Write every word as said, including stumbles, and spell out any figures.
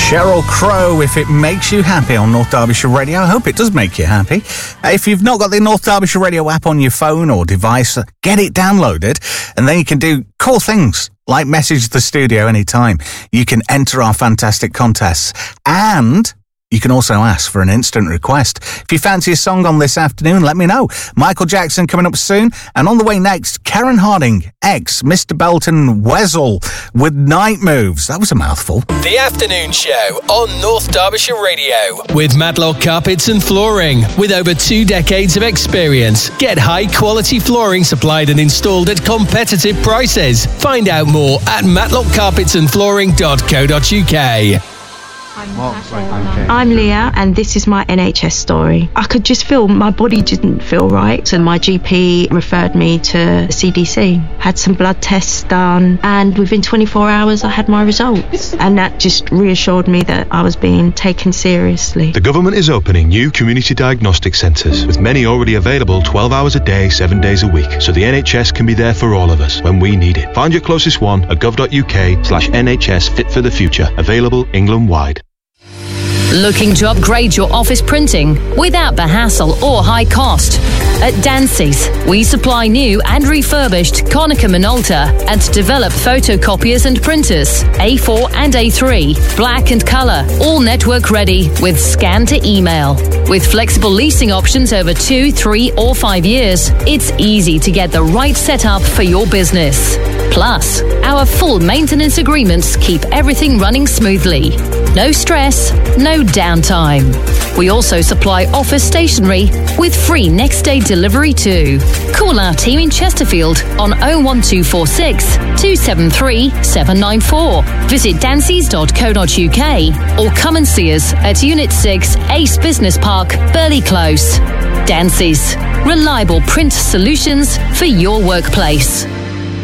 Sheryl Crow, If It Makes You Happy on North Derbyshire Radio. I hope it does make you happy. If you've not got the North Derbyshire Radio app on your phone or device, get it downloaded, and then you can do cool things like message the studio anytime. You can enter our fantastic contests, and you can also ask for an instant request. If you fancy a song on this afternoon, let me know. Michael Jackson coming up soon. And on the way next, Karen Harding, ex Mister Belton Wessel with Night Moves. That was a mouthful. The Afternoon Show on North Derbyshire Radio. With Matlock Carpets and Flooring. With over two decades of experience. Get high quality flooring supplied and installed at competitive prices. Find out more at matlock carpets and flooring dot co dot uk. I'm, I'm Leah, and this is my N H S story. I could just feel my body didn't feel right, so my G P referred me to the C D C. Had some blood tests done, and within twenty-four hours I had my results, and that just reassured me that I was being taken seriously. The government is opening new community diagnostic centres, with many already available twelve hours a day, seven days a week, so the N H S can be there for all of us when we need it. Find your closest one at gov.uk slash NHS Fit for the Future, available England-wide. Looking to upgrade your office printing without the hassle or high cost? At Dancy's, we supply new and refurbished Konica Minolta and develop photocopiers and printers, A four and A three, black and colour, all network ready with scan to email. With flexible leasing options over two, three or five years, it's easy to get the right setup for your business. Plus, our full maintenance agreements keep everything running smoothly. No stress, no downtime. We also supply office stationery with free next day delivery too. Call our team in Chesterfield on oh one two four six, two seven three, seven nine four. Visit dancies dot co dot uk or come and see us at Unit six, Ace Business Park, Burley Close. Dancy's, reliable print solutions for your workplace.